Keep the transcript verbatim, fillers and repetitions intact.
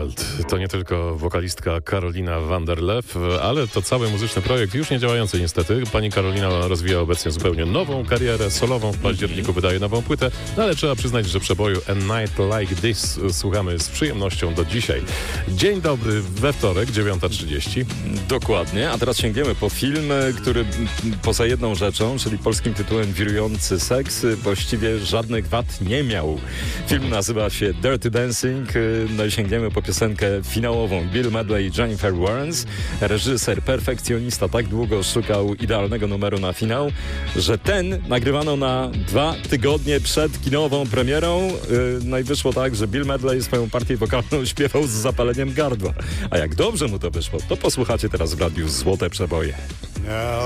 Fitzgerald to nie tylko wokalistka Karolina Vanderleff, ale to cały muzyczny projekt, już nie działający niestety. Pani Karolina rozwija obecnie zupełnie nową karierę solową, w październiku wydaje nową płytę, no ale trzeba przyznać, że przeboju A Night Like This słuchamy z przyjemnością do dzisiaj. Dzień dobry we wtorek, dziewiąta trzydzieści. Dokładnie, a teraz sięgniemy po film, który poza jedną rzeczą, czyli polskim tytułem Wirujący seks, właściwie żadnych wad nie miał. Film nazywa się Dirty Dancing, no i sięgniemy po piosenkę finałową Bill Medley i Jennifer Warnes. Reżyser, perfekcjonista tak długo szukał idealnego numeru na finał, że ten nagrywano na dwa tygodnie przed kinową premierą. No i wyszło tak, że Bill Medley swoją partię wokalną śpiewał z zapaleniem gardła. A jak dobrze mu to wyszło, to posłuchacie teraz w radiu Złote Przeboje.